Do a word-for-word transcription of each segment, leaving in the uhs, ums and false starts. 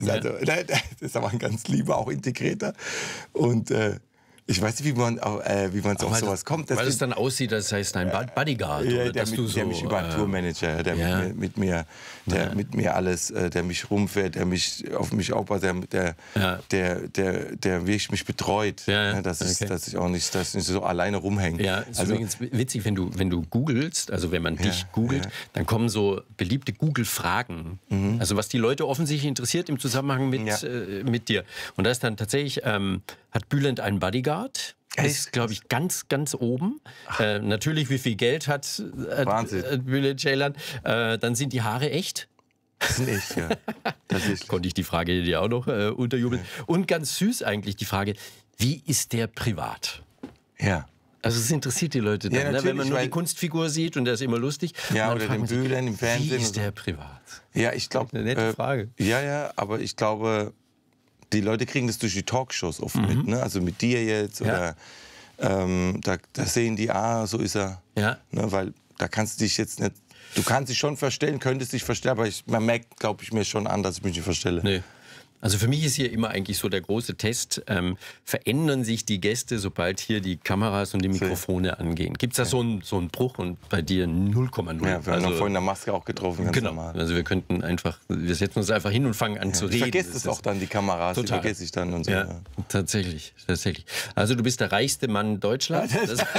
Ja. Also, das ist aber ein ganz lieber, auch integrierter. Und äh, ich weiß nicht, wie man, äh, wie man auf sowas kommt. Weil es dann aussieht, das heißt ein Bodyguard. Ja, oder der, dass mit, du so, der mich über einen äh, Tourmanager, der ja. mit, mir, mit mir, der ja. mit mir alles, äh, der mich rumfährt, der mich auf mich aufpasst, der, der, ja. der, der, der wirklich mich betreut, ja, ja. dass, ich, okay. dass ich auch nicht, dass ich nicht so alleine rumhänge. Ja, ist also, übrigens witzig, wenn du, wenn du googelst, also wenn man ja, dich googelt, ja. dann kommen so beliebte Google-Fragen. Mhm. Also was die Leute offensichtlich interessiert im Zusammenhang mit, ja. äh, mit dir. Und da ist dann tatsächlich, ähm, hat Bülent einen Bodyguard? Das ist, glaube ich, ganz, ganz oben. Äh, natürlich, wie viel Geld hat äh, Bülent Ceylan. Äh, dann sind die Haare echt. Das sind echt, ja. Das konnte ich die Frage dir auch noch äh, unterjubeln. Ja. Und ganz süß eigentlich die Frage, wie ist der privat? Ja. Also es interessiert die Leute dann, ja, ne? Wenn man nur die Kunstfigur sieht und der ist immer lustig. Ja, oder den Bülent im Fernsehen. Wie ist der privat? Ja, ich glaube... Eine nette äh, Frage. Ja, ja, aber ich glaube... Die Leute kriegen das durch die Talkshows oft mhm. mit, ne? Also mit dir jetzt oder ja. ähm, da, da sehen die, ah, so ist er. Ja. Ne? Weil da kannst du dich jetzt nicht, du kannst dich schon verstellen, könntest dich verstellen, aber ich, man merkt, glaube ich, mir schon an, dass ich mich nicht verstelle. Nee. Also für mich ist hier immer eigentlich so der große Test, ähm, verändern sich die Gäste, sobald hier die Kameras und die Mikrofone angehen? Gibt es da ja. so einen so einen Bruch und bei dir null Komma null? Ja, wir also, haben vorhin eine Maske auch getroffen. Ganz genau, normal. Also wir könnten einfach, wir setzen uns einfach hin und fangen an ja. zu ich reden. Ich vergesse es auch dann, die Kameras, total. die vergesse ich dann und so. Ja, ja. Tatsächlich, tatsächlich. Also du bist der reichste Mann Deutschlands.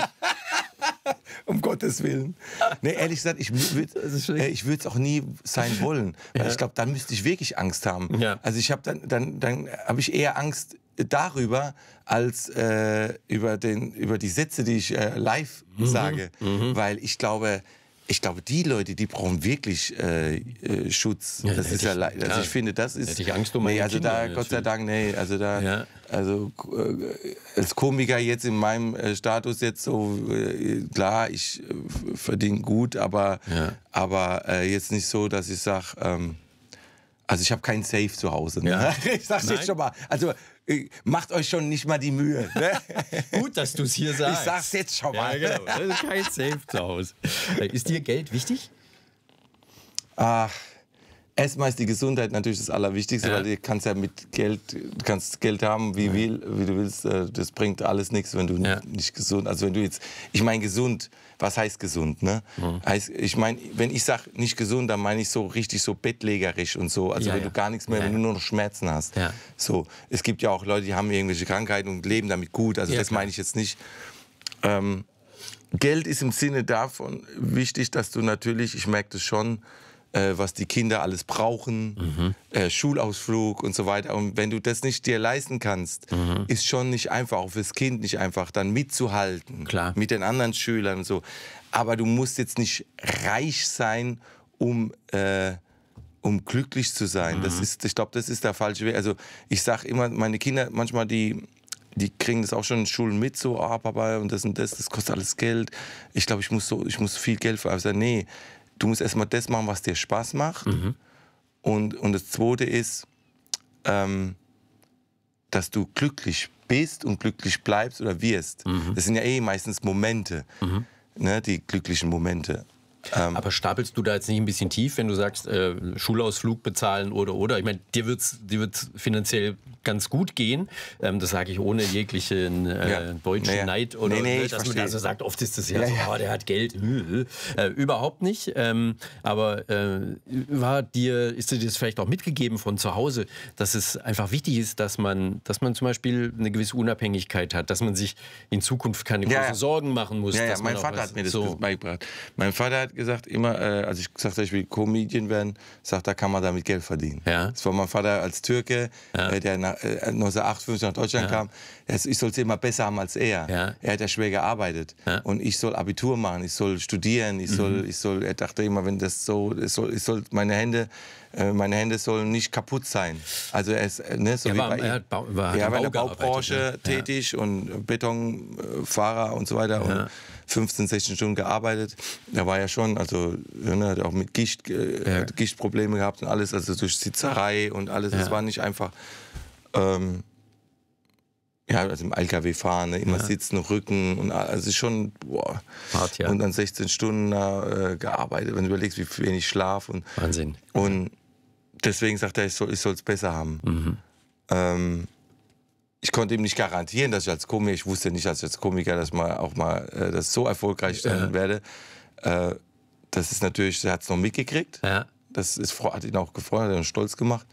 Um Gottes Willen. Nee, ehrlich gesagt, ich würde äh, ich es auch nie sein wollen. Weil ja. ich glaube, dann müsste ich wirklich Angst haben. Ja. Also ich habe dann, dann, dann habe ich eher Angst darüber, als äh, über, den, über die Sätze, die ich äh, live mhm. sage. Mhm. Weil ich glaube, ich glaube, die Leute, die brauchen wirklich äh, äh, Schutz. Ja, das ist ja, also ja. ich finde, das ist. Hätte ich Angst um meine nee, also Kinder, da, natürlich. Gott sei Dank, nee, also da, ja. also äh, als Komiker jetzt in meinem äh, Status jetzt so, äh, klar, ich äh, verdiene gut, aber, ja. aber äh, jetzt nicht so, dass ich sage, ähm, also ich habe keinen Safe zu Hause. Ne? Ja. Ich sag's jetzt schon mal. Also macht euch schon nicht mal die Mühe. Ne? Gut, dass du es hier sagst. Ich sag's jetzt schon mal. Ja, genau. Das ist kein Safe zu Hause. Ist dir Geld wichtig? Ach, erstmal ist die Gesundheit natürlich das Allerwichtigste, ja. weil du kannst ja mit Geld, du kannst Geld haben, wie, ja. will, wie du willst. Das bringt alles nichts, wenn du ja. nicht gesund. Also wenn du jetzt, ich meine gesund. Was heißt gesund? Ne? Mhm. Heißt, ich meine, wenn ich sage nicht gesund, dann meine ich so richtig so bettlägerisch und so. Also ja, wenn ja. du gar nichts mehr, ja, wenn du nur noch Schmerzen hast. Ja. So, es gibt ja auch Leute, die haben irgendwelche Krankheiten und leben damit gut. Also ja, das meine ich jetzt nicht. Ähm, Geld ist im Sinne davon wichtig, dass du natürlich, ich merke das schon, äh, was die Kinder alles brauchen, mhm. äh, Schulausflug und so weiter. Und wenn du das nicht dir leisten kannst, mhm. ist schon nicht einfach, auch fürs Kind nicht einfach, dann mitzuhalten. Klar. Mit den anderen Schülern und so. Aber du musst jetzt nicht reich sein, um, äh, um glücklich zu sein. Mhm. Das ist, ich glaube, das ist der falsche Weg. Also ich sage immer, meine Kinder, manchmal die... Die kriegen das auch schon in Schulen mit, so, ah, Papa, und das und das, das kostet alles Geld. Ich glaube, ich muss so, ich muss viel Geld für. Aber ich sage, nee, du musst erstmal das machen, was dir Spaß macht. Mhm. Und, und das Zweite ist, ähm, dass du glücklich bist und glücklich bleibst oder wirst. Mhm. Das sind ja eh meistens Momente, mhm. ne, die glücklichen Momente. Ähm, Aber stapelst du da jetzt nicht ein bisschen tief, wenn du sagst, äh, Schulausflug bezahlen oder oder? Ich meine, dir wird's, dir wird's finanziell ganz gut gehen. Ähm, das sage ich ohne jeglichen äh, ja. deutschen naja. Neid oder nee, nee, ne, dass man verstehe. also sagt, oft ist das ja, ja, so, ja. oh, der hat Geld. Äh, überhaupt nicht. Ähm, aber äh, war dir, ist dir das vielleicht auch mitgegeben von zu Hause, dass es einfach wichtig ist, dass man, dass man zum Beispiel eine gewisse Unabhängigkeit hat, dass man sich in Zukunft keine großen ja, ja. Sorgen machen muss. Ja, ja. Dass Mein man Vater was, hat mir das so. beigebracht. Mein Vater hat gesagt immer, äh, als ich gesagt habe, ich will Comedian werden, sagt, da kann man damit Geld verdienen. Ja. Das war mein Vater als Türke, ja. äh, der nach, äh, neunzehnhundertachtundfünfzig nach Deutschland ja. kam. Ich soll es immer besser haben als er. Ja. Er hat ja schwer gearbeitet. Ja. Und ich soll Abitur machen, ich soll studieren, ich soll, mhm. ich soll, er dachte immer, wenn das so, ich soll, ich soll meine Hände, äh, meine Hände sollen nicht kaputt sein. Also er ist, ne, so er wie war, bei er hat Bau, war, ja, hat in der Bau Baubranche ne? tätig ja. und Betonfahrer und so weiter. Ja. Und fünfzehn, sechzehn Stunden gearbeitet. Da war ja schon, also ne, hat auch mit Gicht, äh, ja. Gichtprobleme gehabt und alles, also durch Sitzerei und alles. Das ja. war nicht einfach. Ähm, ja, also im L K W fahren, ne, immer ja. sitzen, Rücken und also schon, boah. Hart, ja. Und dann sechzehn Stunden äh, gearbeitet, wenn du überlegst, wie wenig Schlaf und Wahnsinn. Und deswegen sagt er, ich soll es besser haben. Mhm. Ähm, ich konnte ihm nicht garantieren, dass ich als Komiker, ich wusste nicht als Komiker, dass man auch mal äh, das so erfolgreich sein Ja. werde. Äh, das ist natürlich, er hat es noch mitgekriegt. Ja. Das ist, hat ihn auch gefreut, hat ihn stolz gemacht.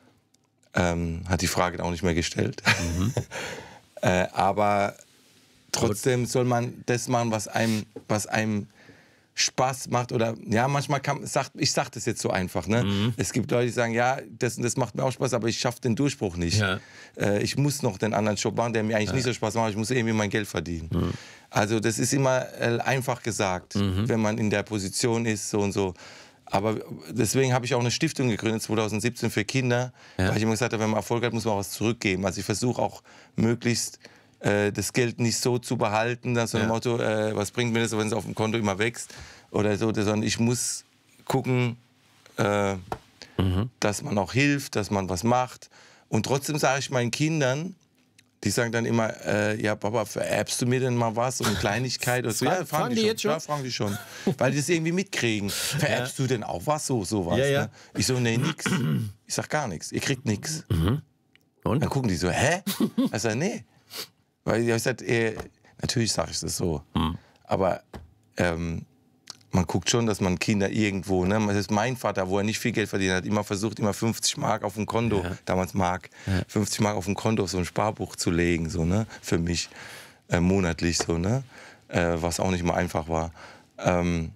Ähm, hat die Frage auch nicht mehr gestellt. Mhm. äh, aber trotzdem soll man das machen, was einem, was einem Spaß macht. Oder ja, manchmal kann sagt, ich sage das jetzt so einfach. Ne? Mhm. Es gibt Leute, die sagen, ja, das, das macht mir auch Spaß, aber ich schaffe den Durchbruch nicht. Ja. Äh, ich muss noch den anderen Job machen, der mir eigentlich Ja. nicht so Spaß macht. Ich muss irgendwie mein Geld verdienen. Mhm. Also das ist immer äh, einfach gesagt, Mhm. wenn man in der Position ist, so und so. Aber deswegen habe ich auch eine Stiftung gegründet, zwanzig siebzehn für Kinder, Ja. weil ich immer gesagt habe, wenn man Erfolg hat, muss man auch was zurückgeben. Also ich versuche auch möglichst äh, das Geld nicht so zu behalten, dass so ein Ja. Motto, äh, was bringt mir das, wenn es auf dem Konto immer wächst oder so, sondern ich muss gucken, äh, Mhm. dass man auch hilft, dass man was macht. Und trotzdem sage ich meinen Kindern, die sagen dann immer, äh, ja Papa, vererbst du mir denn mal was, so eine Kleinigkeit oder so? Fra- Ja, fragen die schon. jetzt schon? Ja, fragen die schon. Weil die das irgendwie mitkriegen. Vererbst du denn auch was, so sowas? Ja, ja. Ne? Ich so, nee, nix. Ich sag gar nichts. Ihr kriegt nichts. Und? Dann gucken die so, hä? Ich sag, nee. Weil ich hab gesagt, äh, natürlich sage ich das so. Mhm. Aber ähm, man guckt schon, dass man Kinder irgendwo, ne? Das ist mein Vater, wo er nicht viel Geld verdient hat, immer versucht, immer fünfzig Mark auf ein Konto, Ja. damals Mark, Ja. fünfzig Mark auf ein Konto, auf so ein Sparbuch zu legen, so, ne? Für mich, äh, monatlich, so, ne? Äh, was auch nicht mal einfach war. Ähm,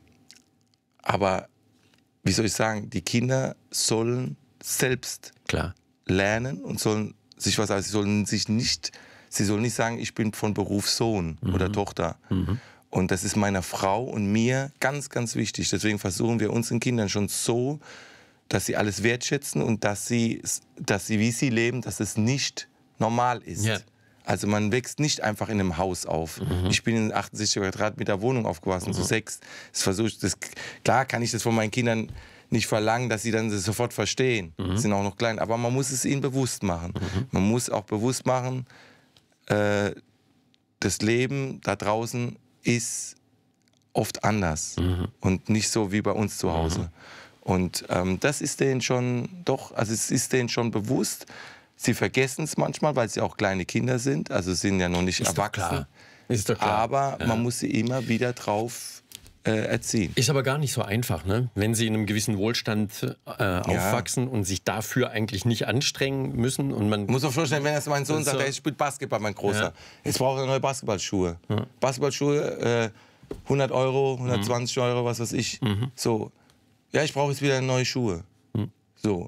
aber, wie soll ich sagen, die Kinder sollen selbst Klar. lernen und sollen sich was, also sie sollen sich nicht, sie sollen nicht sagen, ich bin von Beruf Sohn oder Tochter. Mhm. Und das ist meiner Frau und mir ganz, ganz wichtig. Deswegen versuchen wir unseren Kindern schon so, dass sie alles wertschätzen und dass sie, dass sie, wie sie leben, dass es nicht normal ist. Ja. Also man wächst nicht einfach in einem Haus auf. Mhm. Ich bin in achtundsechzig Quadratmeter Wohnung aufgewachsen, zu sechs. Das versuch, das, klar kann ich das von meinen Kindern nicht verlangen, dass sie dann das sofort verstehen. Mhm. Sie sind auch noch klein. Aber man muss es ihnen bewusst machen. Man muss auch bewusst machen, äh, das Leben da draußen ist oft anders Mhm. und nicht so wie bei uns zu Hause. Und ähm, das ist denen schon doch, also es ist denen schon bewusst. Sie vergessen es manchmal, weil sie auch kleine Kinder sind, also sind ja noch nicht Ist doch erwachsen. klar. Ist doch klar. Aber Ja. man muss sie immer wieder drauf äh, erziehen. Ist aber gar nicht so einfach, ne? Wenn sie in einem gewissen Wohlstand äh, aufwachsen und sich dafür eigentlich nicht anstrengen müssen und man Ich muss auch vorstellen, wenn das mein Sohn Das sagt, so- er spielt Basketball, mein Großer. Ja. Jetzt braucht er neue Basketballschuhe. Basketballschuhe, äh, hundert Euro, hundertzwanzig Euro, was weiß ich. So, ja, ich brauche jetzt wieder neue Schuhe. So,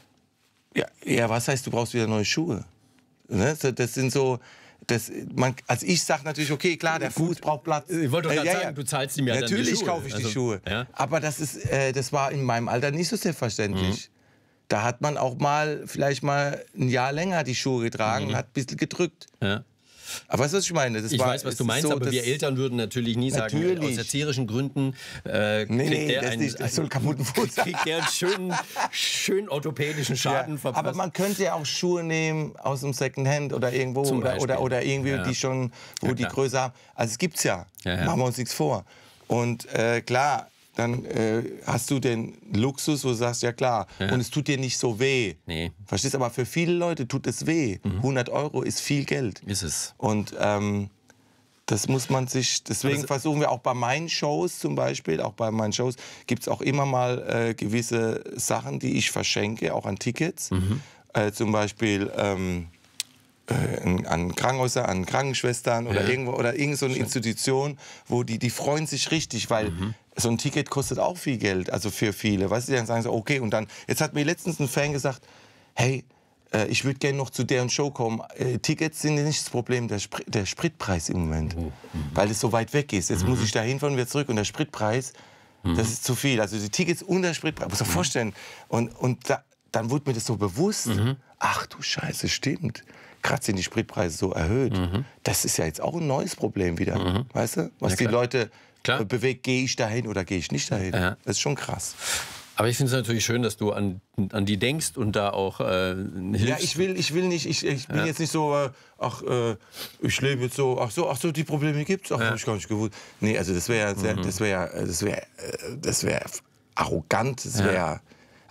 ja, ja, was heißt, du brauchst wieder neue Schuhe? Ne? So, das sind so, das, man, also ich sage natürlich, okay, klar, der Fuß braucht Platz. Ich wollte doch Äh, gerade ja, sagen, ja. du zahlst ihm ja dann die Natürlich Schuhe. kaufe ich die Also, Schuhe. ja. Aber das, ist, äh, das war in meinem Alter nicht so selbstverständlich. Da hat man auch mal, vielleicht mal ein Jahr länger die Schuhe getragen und hat ein bisschen gedrückt. Ja. Aber weißt du, was ich meine? Das Ich war, weiß, was es du ist meinst, so, aber das- wir Eltern würden natürlich nie sagen, Natürlich. aus erzieherischen Gründen äh, Nee, kriegt nee, der das einen, nicht, das ist so einen kaputten Fuß. kriegt der einen schönen, schönen orthopädischen Schaden Ja, verpasst. aber man könnte ja auch Schuhe nehmen aus dem Secondhand oder irgendwo Zum oder, Beispiel. oder, oder irgendwie, Ja. die schon, wo Ja, die klar. Größe haben. Also es gibt's ja. Ja, ja. Machen wir uns nichts vor. Und äh, klar, dann äh, hast du den Luxus, wo du sagst, ja klar, Ja. und es tut dir nicht so weh. Nee. Verstehst du? Aber für viele Leute tut es weh. hundert Euro ist viel Geld. Ist es. Und ähm, das muss man sich, deswegen Aber versuchen wir auch bei meinen Shows zum Beispiel, auch bei meinen Shows, gibt es auch immer mal äh, gewisse Sachen, die ich verschenke, auch an Tickets. Äh, zum Beispiel ähm, äh, an- an Krankenhäuser, an Krankenschwestern oder Ja. irgendwo oder irgend so eine Institution, wo die, die freuen sich richtig, weil so ein Ticket kostet auch viel Geld, also für viele. Weißt du, die dann sagen so, okay, und dann, jetzt hat mir letztens ein Fan gesagt, hey, äh, ich würde gerne noch zu deren Show kommen. Äh, Tickets sind nicht das Problem, der, Sprit, der Spritpreis im Moment, weil es so weit weg ist. Jetzt muss ich da hinfahren und wieder zurück und der Spritpreis, das ist zu viel. Also die Tickets und der Spritpreis, muss man vorstellen. Und, und da, dann wurde mir das so bewusst, ach du Scheiße, stimmt. Gerade sind die Spritpreise so erhöht. Das ist ja jetzt auch ein neues Problem wieder, weißt du? Was Ja, die klar. Leute Klar. äh, bewegt, gehe ich dahin oder gehe ich nicht dahin? Ja. Das ist schon krass. Aber ich finde es natürlich schön, dass du an, an die denkst und da auch äh, hilfst. Ja, ich will, ich will nicht, ich, ich bin jetzt nicht so, äh, ach, äh, ich lebe jetzt so, ach so, ach so, die Probleme gibt's, ach, hab ich gar nicht gewusst. Nee, also das wäre, das wäre, das wäre, das wäre arrogant, das wäre,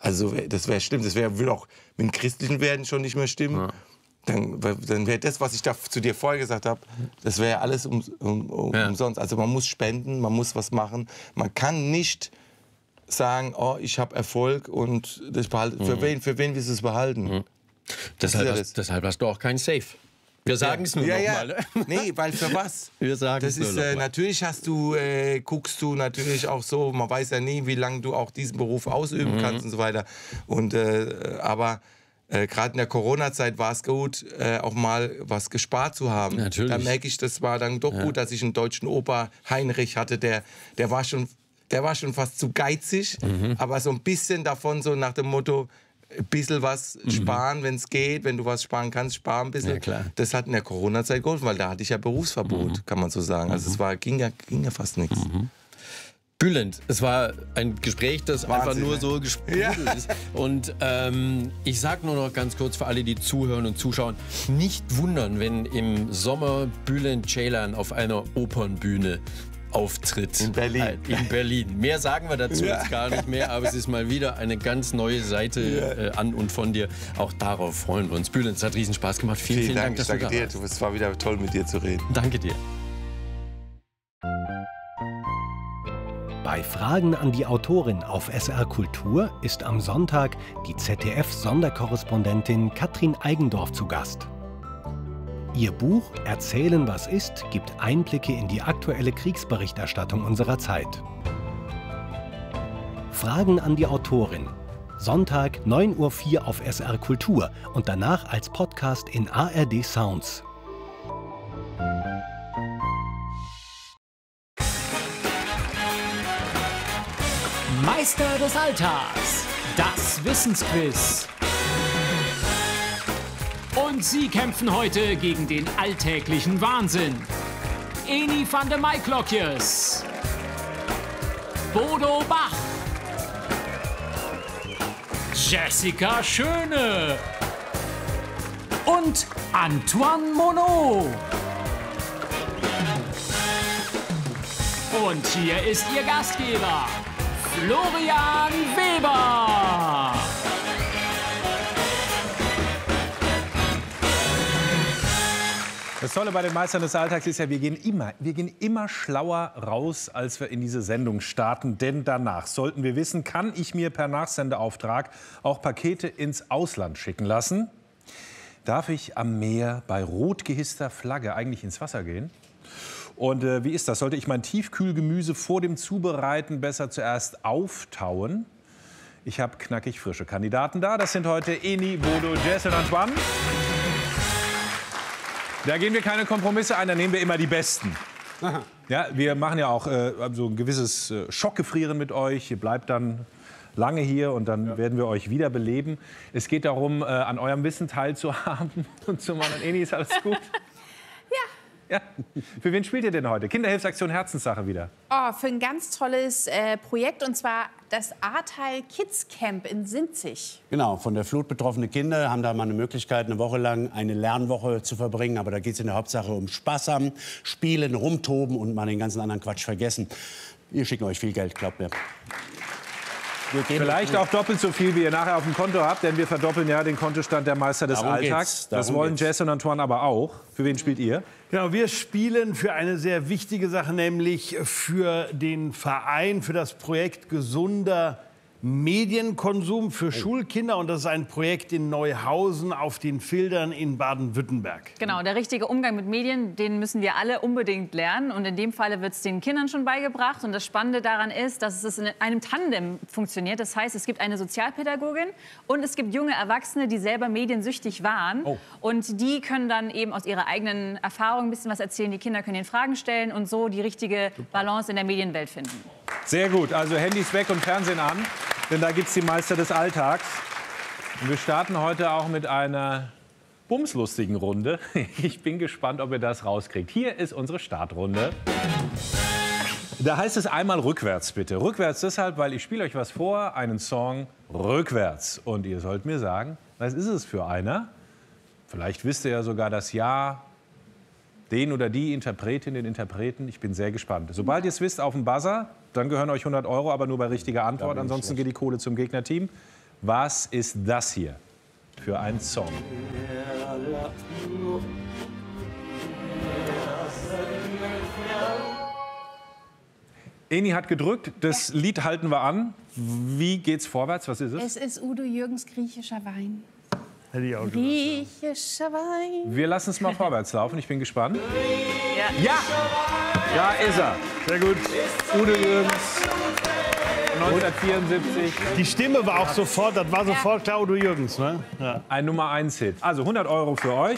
Also das wäre schlimm. Das wäre, würde auch mit dem christlichen Werden schon nicht mehr stimmen. Ja. Dann, dann wäre das, was ich da zu dir vorher gesagt habe, das wäre ja alles um, um, um, ja. umsonst. Also man muss spenden, man muss was machen. Man kann nicht sagen, oh, ich habe Erfolg und das behalte. Mhm. Für wen, für wen willst du es behalten? Mhm. Deshalb, ja hast, deshalb hast du auch kein Safe. Wir sagen es nur ja, noch ja. mal. Nee, weil für was? Wir sagen es nur ist, noch äh, mal. Natürlich hast du, äh, guckst du natürlich auch so, man weiß ja nie, wie lange du auch diesen Beruf ausüben mhm. kannst und so weiter. Und, äh, aber äh, gerade in der Corona-Zeit war es gut, äh, auch mal was gespart zu haben. Natürlich. Da merke ich, das war dann doch ja. gut, dass ich einen deutschen Opa, Heinrich, hatte, der, der war schon... Der war schon fast zu geizig, mhm. aber so ein bisschen davon, so nach dem Motto, ein bisschen was sparen, mhm. wenn es geht, wenn du was sparen kannst, sparen ein bisschen. Ja, klar. Das hat in der Corona-Zeit geholfen, weil da hatte ich ja Berufsverbot, mhm. kann man so sagen. Also es war, ging, ja, ging ja fast nichts. Mhm. Bülent, es war ein Gespräch, das Wahnsinn, einfach nur so gesprudelt ja. ist. Und ähm, ich sage nur noch ganz kurz für alle, die zuhören und zuschauen, nicht wundern, wenn im Sommer Bülent Ceylan auf einer Opernbühne auftritt. In Berlin. In Berlin. Mehr sagen wir dazu ja. jetzt gar nicht mehr, aber es ist mal wieder eine ganz neue Seite ja. äh, an und von dir. Auch darauf freuen wir uns. Bülent, es hat riesen Spaß gemacht. Vielen, vielen, vielen Dank, Dank, dass du da warst. Dir. Es war wieder toll, mit dir zu reden. Danke dir. Bei Fragen an die Autorin auf S R Kultur ist am Sonntag die Z D F-Sonderkorrespondentin Katrin Eigendorf zu Gast. Ihr Buch »Erzählen, was ist« gibt Einblicke in die aktuelle Kriegsberichterstattung unserer Zeit. Fragen an die Autorin. Sonntag neun Uhr vier auf S R Kultur und danach als Podcast in A R D Sounds. Meister des Alltags, das Wissensquiz. Und sie kämpfen heute gegen den alltäglichen Wahnsinn. Eni van de Maiklokjes, Bodo Bach, Jessica Schöne und Antoine Monod. Und hier ist Ihr Gastgeber, Florian Weber. Das Tolle bei den Meistern des Alltags ist ja, wir gehen immer, wir gehen immer schlauer raus, als wir in diese Sendung starten. Denn danach sollten wir wissen, kann ich mir per Nachsendeauftrag auch Pakete ins Ausland schicken lassen? Darf ich am Meer bei rot gehisster Flagge eigentlich ins Wasser gehen? Und äh, wie ist das? Sollte ich mein Tiefkühlgemüse vor dem Zubereiten besser zuerst auftauen? Ich habe knackig frische Kandidaten da. Das sind heute Eni, Bodo, Jess und Antoine. Da gehen wir keine Kompromisse ein, da nehmen wir immer die Besten. Aha. Ja, wir machen ja auch äh, so ein gewisses äh, Schockgefrieren mit euch. Ihr bleibt dann lange hier und dann ja. werden wir euch wieder beleben. Es geht darum, äh, an eurem Wissen teilzuhaben. Und zum anderen, Eni, ist alles gut? Ja. Für wen spielt ihr denn heute? Kinderhilfsaktion Herzenssache wieder. Oh, für ein ganz tolles äh, Projekt, und zwar das Ahrtal Kids Camp in Sinzig. Genau, von der Flut betroffene Kinder haben da mal eine Möglichkeit, eine Woche lang eine Lernwoche zu verbringen. Aber da geht es in der Hauptsache um Spaß haben, spielen, rumtoben und mal den ganzen anderen Quatsch vergessen. Wir schicken euch viel Geld, glaubt mir. Vielleicht auch doppelt so viel, wie ihr nachher auf dem Konto habt, denn wir verdoppeln ja den Kontostand der Meister des Darum Alltags. Das Darum wollen geht's. Jess und Antoine aber auch. Für wen spielt ihr? Genau, wir spielen für eine sehr wichtige Sache, nämlich für den Verein, für das Projekt Gesunder Medienkonsum für Schulkinder. Und das ist ein Projekt in Neuhausen auf den Fildern in Baden-Württemberg. Genau, der richtige Umgang mit Medien, den müssen wir alle unbedingt lernen. Und in dem Falle wird es den Kindern schon beigebracht. Und das Spannende daran ist, dass es in einem Tandem funktioniert. Das heißt, es gibt eine Sozialpädagogin und es gibt junge Erwachsene, die selber mediensüchtig waren. Oh. Und die können dann eben aus ihrer eigenen Erfahrung ein bisschen was erzählen. Die Kinder können ihnen Fragen stellen und so die richtige Balance in der Medienwelt finden. Sehr gut, also Handys weg und Fernsehen an, denn da gibt es die Meister des Alltags. Und wir starten heute auch mit einer bumslustigen Runde. Ich bin gespannt, ob ihr das rauskriegt. Hier ist unsere Startrunde. Da heißt es einmal rückwärts, bitte. Rückwärts deshalb, weil ich spiele euch was vor, einen Song rückwärts. Und ihr sollt mir sagen, was ist es für einer? Vielleicht wisst ihr ja sogar das Jahr, den oder die Interpretin, den Interpreten. Ich bin sehr gespannt. Sobald ihr es wisst, auf dem Buzzer, dann gehören euch hundert Euro, aber nur bei richtiger Antwort. Ansonsten geht die Kohle zum Gegnerteam. Was ist das hier für ein Song? Eni hat gedrückt, das ja. Lied halten wir an. Wie geht's vorwärts? Was ist es? Es ist Udo Jürgens griechischer Wein. Hätte ich auch gesagt. Griechischer Wein. Wir lassen es mal vorwärts laufen, ich bin gespannt. Ja. Ja, da ist er. Sehr gut. Udo Jürgens, neunzehnhundertvierundsiebzig. Die Stimme war auch sofort, das war sofort klar Udo Jürgens. Ne? Ja. Ein Nummer eins Hit. Also hundert Euro für euch.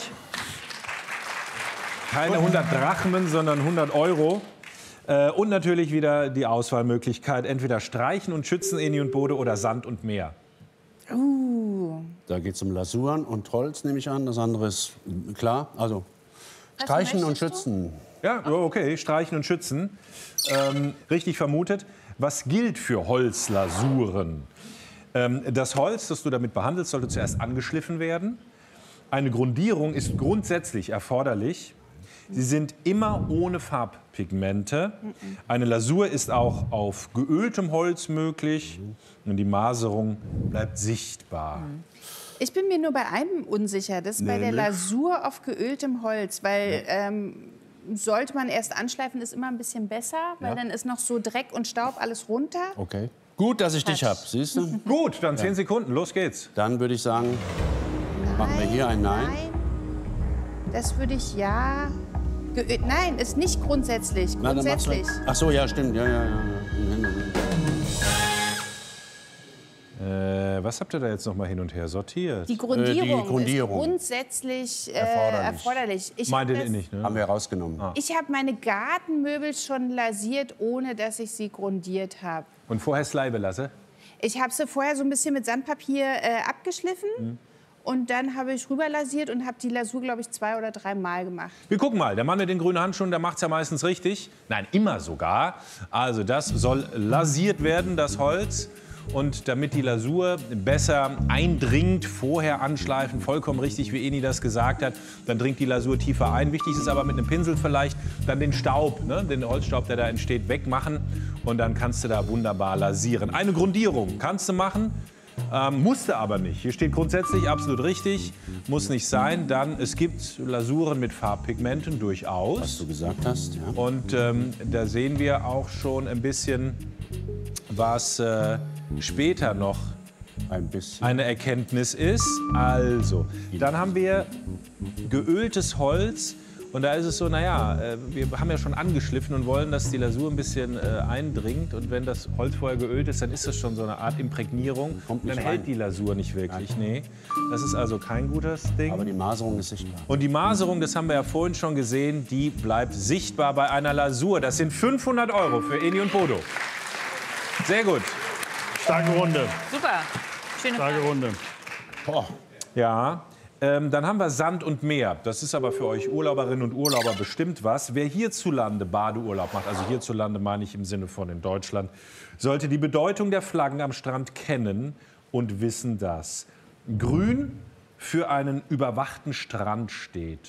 Keine hundert Drachmen, sondern hundert Euro. Äh, und natürlich wieder die Auswahlmöglichkeit, entweder Streichen und Schützen, Eni und Bode, oder Sand und Meer. Uh. Da geht es um Lasuren und Holz, nehme ich an. Das andere ist klar. Also Streichen und Schützen. Ja, okay, Streichen und Schützen. Ähm, richtig vermutet. Was gilt für Holzlasuren? Ähm, das Holz, das du damit behandelst, sollte zuerst angeschliffen werden. Eine Grundierung ist grundsätzlich erforderlich. Sie sind immer ohne Farbpigmente. Eine Lasur ist auch auf geöltem Holz möglich. Und die Maserung bleibt sichtbar. Ich bin mir nur bei einem unsicher. Das ist bei der Lasur auf geöltem Holz. Weil ähm, sollte man erst anschleifen, ist immer ein bisschen besser. Weil Ja. dann ist noch so Dreck und Staub alles runter. Okay. Gut, dass ich dich habe, siehst du? Gut, dann zehn Sekunden, los geht's. Dann würde ich sagen, machen wir hier ein Nein. Nein. Das würde ich ja... Geö Nein, ist nicht grundsätzlich. Na, dann machst du- Grundsätzlich. Ach so, ja, stimmt. Ja, ja, ja. Äh, was habt ihr da jetzt noch mal hin und her sortiert? Die Grundierung, Äh, die Grundierung. ist grundsätzlich äh, Erforderlich. erforderlich. Ich Meint habe ihr das- nicht, ne? Haben wir rausgenommen. Ich habe meine Gartenmöbel schon lasiert, ohne dass ich sie grundiert habe. Und vorher Sleibe lasse? Ich habe sie vorher so ein bisschen mit Sandpapier äh, abgeschliffen. Mhm. Und dann habe ich rüber lasiert und habe die Lasur, glaube ich, zwei oder drei Mal gemacht. Wir gucken mal, der Mann mit den grünen Handschuhen, der macht es ja meistens richtig. Nein, immer sogar. Also das soll lasiert werden, das Holz. Und damit die Lasur besser eindringt, vorher anschleifen, vollkommen richtig, wie Eni das gesagt hat. Dann dringt die Lasur tiefer ein. Wichtig ist aber mit einem Pinsel vielleicht dann den Staub, ne, den Holzstaub, der da entsteht, wegmachen. Und dann kannst du da wunderbar lasieren. Eine Grundierung kannst du machen. Ähm, musste aber nicht. Hier steht grundsätzlich absolut richtig, muss nicht sein. Dann, es gibt Lasuren mit Farbpigmenten durchaus. Was du gesagt hast, ja. Und ähm, da sehen wir auch schon ein bisschen, was äh, später noch Ein bisschen. eine Erkenntnis ist. Also, dann haben wir geöltes Holz. Und da ist es so, naja, äh, wir haben ja schon angeschliffen und wollen, dass die Lasur ein bisschen äh, eindringt. Und wenn das Holz vorher geölt ist, dann ist das schon so eine Art Imprägnierung. Kommt nicht dann rein. hält die Lasur nicht wirklich. Nee, das ist also kein gutes Ding. Aber die Maserung ist sichtbar. Und die Maserung, das haben wir ja vorhin schon gesehen, die bleibt sichtbar bei einer Lasur. Das sind fünfhundert Euro für Eni und Bodo. Sehr gut. Starke Runde. Super. Schöne Starke Frage. Runde. Boah. Ja, ähm, dann haben wir Sand und Meer. Das ist aber für euch Urlauberinnen und Urlauber bestimmt was. Wer hierzulande Badeurlaub macht, also hierzulande meine ich im Sinne von in Deutschland, sollte die Bedeutung der Flaggen am Strand kennen und wissen, dass Grün für einen überwachten Strand steht.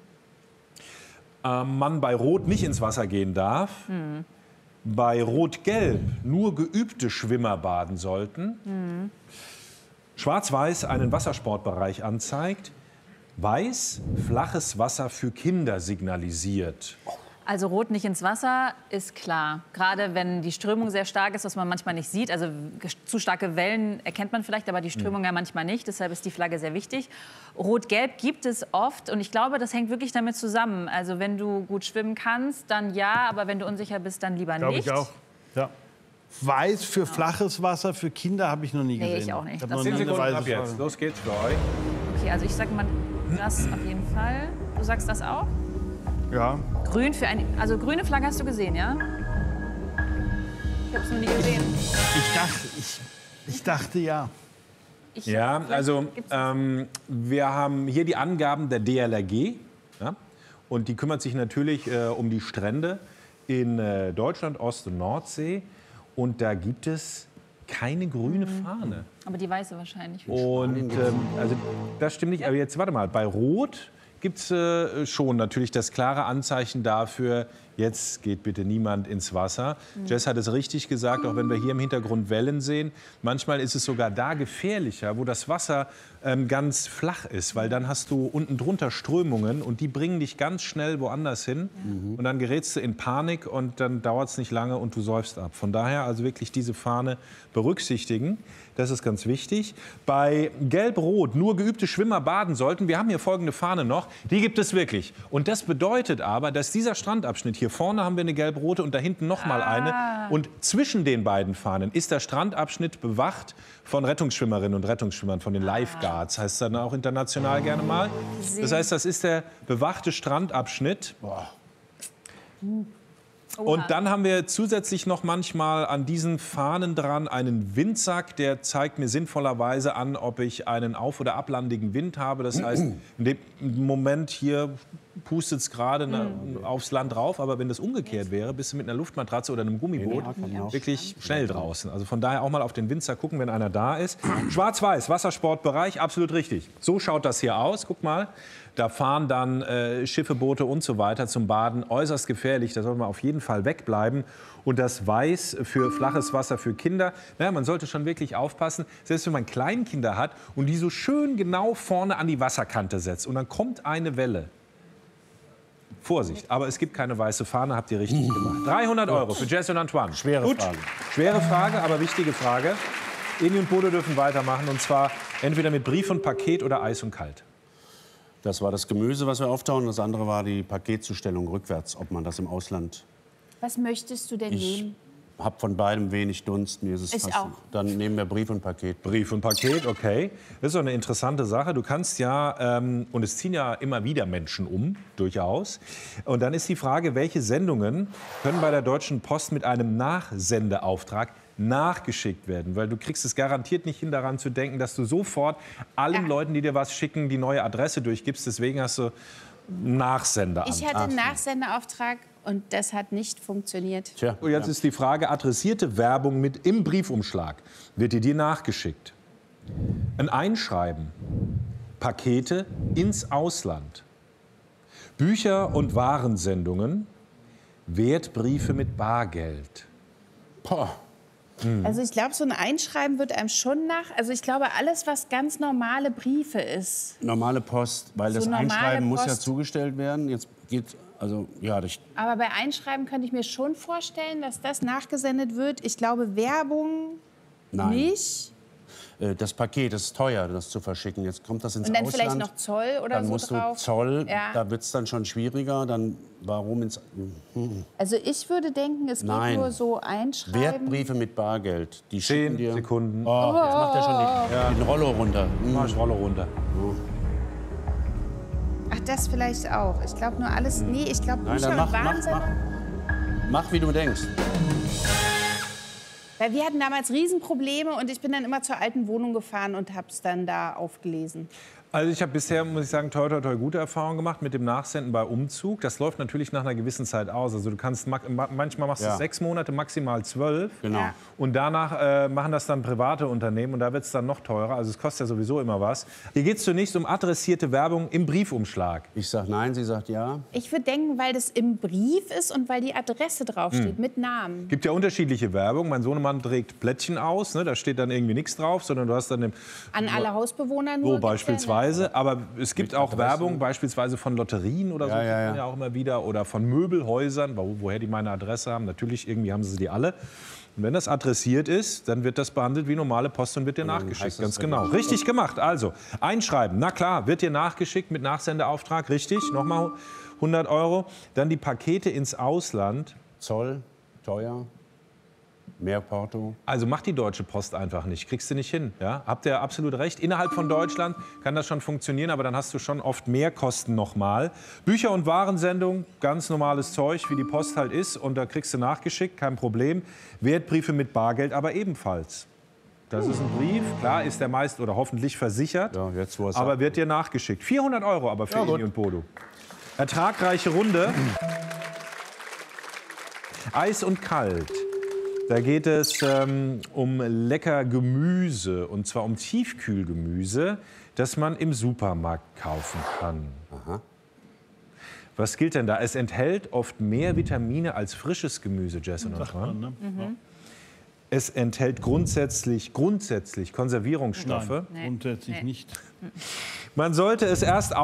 Ähm, man bei Rot nicht ins Wasser gehen darf. Mhm. Bei Rot-Gelb nur geübte Schwimmer baden sollten. Mhm. Schwarz-Weiß einen Wassersportbereich anzeigt. Weiß flaches Wasser für Kinder signalisiert. Also rot nicht ins Wasser ist klar. Gerade wenn die Strömung sehr stark ist, was man manchmal nicht sieht. Also zu starke Wellen erkennt man vielleicht, aber die Strömung ja manchmal nicht. Deshalb ist die Flagge sehr wichtig. Rot-Gelb gibt es oft und ich glaube, das hängt wirklich damit zusammen. Also wenn du gut schwimmen kannst, dann ja, aber wenn du unsicher bist, dann lieber Glaube nicht. ich auch. Ja. Weiß für flaches Wasser für Kinder habe ich noch nie Nee, gesehen. ich auch nicht. hab Das noch sind nie Zehn eine Sekunden weiße ab jetzt. Flagge. Los geht's für euch. Okay, also ich sage mal das auf jeden Fall. Du sagst das auch? Ja. Grün für ein, also grüne Flagge hast du gesehen, ja? Ich habe es noch nie gesehen. Ich dachte, ich, ich dachte ja. Ich, Ja, vielleicht also gibt's- ähm, wir haben hier die Angaben der D L R G. Ja? Und die kümmert sich natürlich äh, um die Strände in äh, Deutschland, Ost- und Nordsee. Und da gibt es keine grüne Fahne. aber die weiße wahrscheinlich. Und ähm, also das stimmt nicht. Aber jetzt warte mal, bei Rot gibt es äh, schon natürlich das klare Anzeichen dafür, Jetzt geht bitte niemand ins Wasser. Mhm. Jess hat es richtig gesagt, auch wenn wir hier im Hintergrund Wellen sehen. Manchmal ist es sogar da gefährlicher, wo das Wasser ähm, ganz flach ist, weil dann hast du unten drunter Strömungen und die bringen dich ganz schnell woanders hin. Mhm. Und dann gerätst du in Panik und dann dauert es nicht lange und du säufst ab. Von daher also wirklich diese Fahne berücksichtigen. Das ist ganz wichtig. Bei Gelb-Rot nur geübte Schwimmer baden sollten. Wir haben hier folgende Fahne noch. Die gibt es wirklich. Und das bedeutet aber, dass dieser Strandabschnitt, hier vorne haben wir eine gelb-rote und da hinten noch mal eine. Ah. Und zwischen den beiden Fahnen ist der Strandabschnitt bewacht von Rettungsschwimmerinnen und Rettungsschwimmern, von den Lifeguards. Heißt dann auch international gerne mal. Das heißt, das ist der bewachte Strandabschnitt. Boah. Und dann haben wir zusätzlich noch manchmal an diesen Fahnen dran einen Windsack, der zeigt mir sinnvollerweise an, ob ich einen auf- oder ablandigen Wind habe. Das heißt, in dem Moment hier pustet es gerade mhm. aufs Land drauf, aber wenn das umgekehrt wäre, bist du mit einer Luftmatratze oder einem Gummiboot ja, wirklich schnell draußen. Also von daher auch mal auf den Windsack gucken, wenn einer da ist. Schwarz-Weiß, Wassersportbereich, absolut richtig. So schaut das hier aus, guck mal. Da fahren dann äh, Schiffe, Boote und so weiter zum Baden. Äußerst gefährlich, da soll man auf jeden Fall wegbleiben. Und das Weiß für flaches Wasser für Kinder. Naja, man sollte schon wirklich aufpassen, selbst wenn man Kleinkinder hat und die so schön genau vorne an die Wasserkante setzt. Und dann kommt eine Welle. Vorsicht, aber es gibt keine weiße Fahne, habt ihr richtig gemacht. dreihundert Euro für Jess und Antoine. Schwere Gut. Frage. Schwere Frage, aber wichtige Frage. Eni und Bodo dürfen weitermachen, und zwar entweder mit Brief und Paket oder Eis und Kalt. Das war das Gemüse, was wir auftauen. Das andere war die Paketzustellung rückwärts, ob man das im Ausland... Was möchtest du denn Ich nehmen? habe von beidem wenig Dunst. Mir ist es Ich fast- auch. Dann nehmen wir Brief und Paket. Brief und Paket, okay. Das ist doch eine interessante Sache. Du kannst ja, ähm, und es ziehen ja immer wieder Menschen um, durchaus. Und dann ist die Frage, welche Sendungen können bei der Deutschen Post mit einem Nachsendeauftrag nachgeschickt werden? Weil du kriegst es garantiert nicht hin, daran zu denken, dass du sofort allen Ja. Leuten, die dir was schicken, die neue Adresse durchgibst. Deswegen hast du Nachsendeamt. Ich hatte einen Nachsendeauftrag und das hat nicht funktioniert. Tja, Und jetzt ist die Frage, adressierte Werbung mit im Briefumschlag, wird die dir nachgeschickt? Ein Einschreiben, Pakete ins Ausland, Bücher und Warensendungen, Wertbriefe mit Bargeld. Boah. Also ich glaube, so ein Einschreiben wird einem schon nach. Also ich glaube, alles, was ganz normale Briefe ist. Normale Post, weil So das normale Einschreiben muss ja Post. zugestellt werden. Jetzt geht, also ja, das, Aber bei Einschreiben könnte ich mir schon vorstellen, dass das nachgesendet wird. Ich glaube, Werbung nein. nicht. Äh, Das Paket ist teuer, das zu verschicken. Jetzt kommt das ins Und dann Ausland. vielleicht noch Zoll oder dann so musst drauf. du Zoll, Ja. da wird es dann schon schwieriger. Dann warum ins hm. Also ich würde denken, es geht Nein. nur so Einschreiben. Wertbriefe mit Bargeld. Die schicken Zehn dir. Sekunden. Oh, jetzt macht er schon den, den Rollo runter. Hm. Mach ich Rolle runter. Ach, das vielleicht auch. Ich glaube nur alles. Nee, ich glaube Nein, Bücher dann und mach, mach, Warensendungen. mach. Mach, wie du denkst. Weil wir hatten damals Riesenprobleme und ich bin dann immer zur alten Wohnung gefahren und habe es dann da aufgelesen. Also ich habe bisher, muss ich sagen, toi, toi, toi, gute Erfahrungen gemacht mit dem Nachsenden bei Umzug. Das läuft natürlich nach einer gewissen Zeit aus. Also du kannst, ma- manchmal machst du Ja. sechs Monate, maximal zwölf. Genau. Ja. Und danach äh, machen das dann private Unternehmen und da wird es dann noch teurer. Also es kostet ja sowieso immer was. Hier geht es zunächst um adressierte Werbung im Briefumschlag. Ich sag nein, sie sagt ja. Ich würde denken, weil das im Brief ist und weil die Adresse draufsteht mit Namen. Gibt ja unterschiedliche Werbung. Mein Sohnemann trägt Plättchen aus, ne? Da steht dann irgendwie nichts drauf, sondern du hast dann den, An alle Hausbewohner nur. so gibt's ja, ne? beispielsweise. Aber es gibt auch Werbung, beispielsweise von Lotterien oder so, Ja, ja, kriegt man ja. ja auch immer wieder, oder von Möbelhäusern, wo, woher die meine Adresse haben. Natürlich, irgendwie haben sie die alle. Und wenn das adressiert ist, dann wird das behandelt wie normale Post und wird dir nachgeschickt. heißt das Ganz drin. genau. Richtig gemacht. Also, einschreiben. Na klar, wird dir nachgeschickt mit Nachsendeauftrag. Richtig, nochmal hundert Euro. Dann die Pakete ins Ausland. Zoll, teuer, mehr Porto. Also macht die Deutsche Post einfach nicht, kriegst du nicht hin. Ja? Habt ihr absolut recht. Innerhalb von Deutschland kann das schon funktionieren, aber dann hast du schon oft mehr Kosten nochmal. Bücher- und Warensendung, ganz normales Zeug, wie die Post halt ist. Und da kriegst du nachgeschickt, kein Problem. Wertbriefe mit Bargeld aber ebenfalls. Das ist ein Brief, klar ist der meist oder hoffentlich versichert, Ja, jetzt, wo er's aber sagt. wird dir nachgeschickt. vierhundert Euro aber für Ja, gut. Eni und Bodo. Ertragreiche Runde. Eis und kalt. Da geht es ähm, um lecker Gemüse, und zwar um Tiefkühlgemüse, das man im Supermarkt kaufen kann. Aha. Was gilt denn da? Es enthält oft mehr Vitamine als frisches Gemüse, Jess und Sagt man, ne? Mhm. Es enthält grundsätzlich, grundsätzlich Konservierungsstoffe. Nein, grundsätzlich Nee. nicht. Man sollte es erst